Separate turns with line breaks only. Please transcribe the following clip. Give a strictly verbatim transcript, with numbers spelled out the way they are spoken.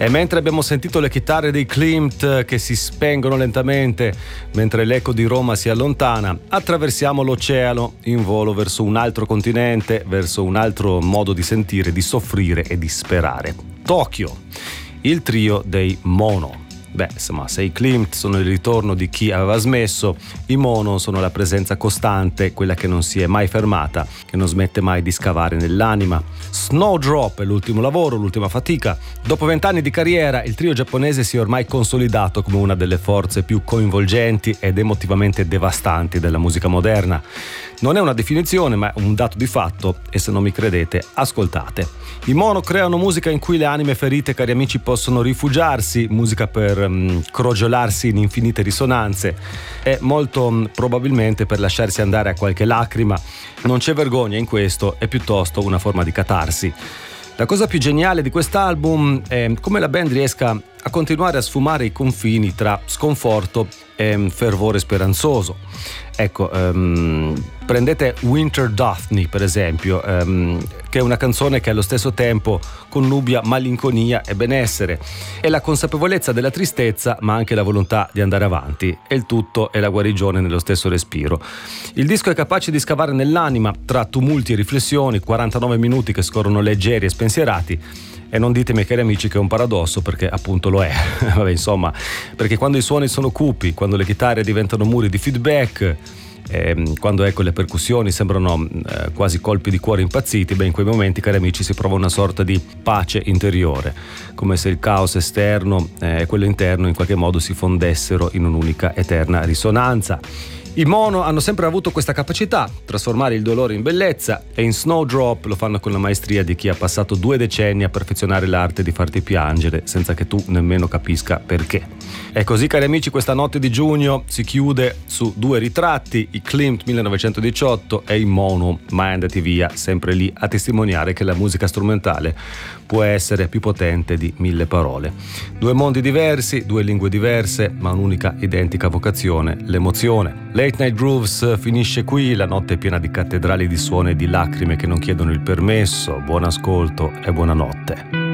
E mentre abbiamo sentito le chitarre dei Klimt che si spengono lentamente mentre l'eco di Roma si allontana, attraversiamo l'oceano in volo verso un altro continente, verso un altro modo di sentire, di soffrire e di sperare. Tokyo, il trio dei Mono. Beh, insomma, se i Klimt sono il ritorno di chi aveva smesso, i Mono sono la presenza costante, quella che non si è mai fermata, che non smette mai di scavare nell'anima. Snowdrop è l'ultimo lavoro, l'ultima fatica. Dopo vent'anni di carriera, il trio giapponese si è ormai consolidato come una delle forze più coinvolgenti ed emotivamente devastanti della musica moderna. Non è una definizione, ma è un dato di fatto, e se non mi credete, ascoltate. I Mono creano musica in cui le anime ferite, cari amici, possono rifugiarsi, musica per um, crogiolarsi in infinite risonanze e molto um, probabilmente per lasciarsi andare a qualche lacrima. Non c'è vergogna in questo, è piuttosto una forma di catarsi. La cosa più geniale di quest'album è come la band riesca a continuare a sfumare i confini tra sconforto e fervore speranzoso. Ecco, um, prendete Winter Daphne per esempio, um, che è una canzone che allo stesso tempo connubia malinconia e benessere, è la consapevolezza della tristezza ma anche la volontà di andare avanti, e il tutto è la guarigione nello stesso respiro. Il disco è capace di scavare nell'anima tra tumulti e riflessioni, quarantanove minuti che scorrono leggeri e spensierati. E non ditemi, cari amici, che è un paradosso, perché appunto lo è. Vabbè, insomma, perché quando i suoni sono cupi, quando le chitarre diventano muri di feedback, ehm, quando ecco le percussioni sembrano eh, quasi colpi di cuore impazziti, beh, in quei momenti, cari amici, si prova una sorta di pace interiore, come se il caos esterno eh, e quello interno in qualche modo si fondessero in un'unica eterna risonanza. I Mono hanno sempre avuto questa capacità, trasformare il dolore in bellezza, e in Snowdrop lo fanno con la maestria di chi ha passato due decenni a perfezionare l'arte di farti piangere senza che tu nemmeno capisca perché. E così, cari amici, questa notte di giugno si chiude su due ritratti, i Klimt millenovecentodiciotto e i Mono, mai andati via, sempre lì a testimoniare che la musica strumentale può essere più potente di mille parole. Due mondi diversi, due lingue diverse, ma un'unica identica vocazione, l'emozione. Late Night Grooves finisce qui, la notte è piena di cattedrali di suoni e di lacrime che non chiedono il permesso. Buon ascolto e buonanotte.